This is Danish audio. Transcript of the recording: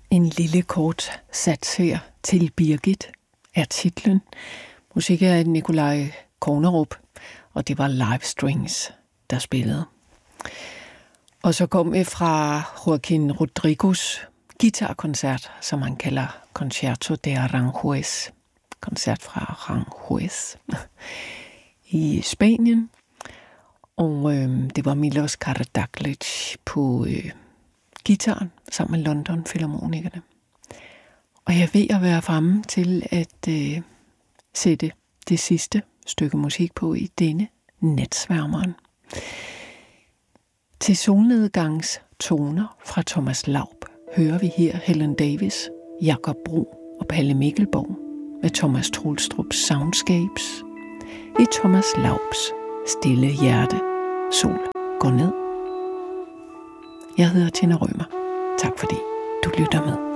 En lille kort sats her til Birgit er titlen. Musik af Nikolaj Kornerup, og det var Live Strings, der spillede. Og så kom vi fra Joaquin Rodrigos guitarkoncert, som han kalder Concerto de Aranjuez. Koncert fra Aranjuez i Spanien. Og det var Milos Karađagić på guitaren sammen med London Filharmonikerne. Og jeg er ved at være fremme til at sætte det sidste stykke musik på i denne Natsværmeren. Til solnedgangs toner fra Thomas Laub hører vi her Helen Davis, Jakob Bro og Palle Mikkelborg med Thomas Troelstrups Soundscapes i Thomas Laubs Stille Hjerte. Sol går ned. Jeg hedder Tina Rømer. Tak fordi du lytter med.